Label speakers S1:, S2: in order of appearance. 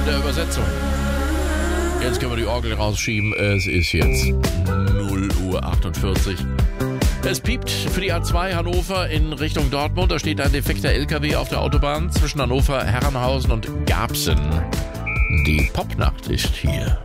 S1: in der Übersetzung. Jetzt können wir die Orgel rausschieben. Es ist jetzt 0:48 Uhr. Es piept für die A2 Hannover in Richtung Dortmund. Da steht ein defekter LKW auf der Autobahn zwischen Hannover, Herrenhausen und Garbsen. Die Popnacht ist hier.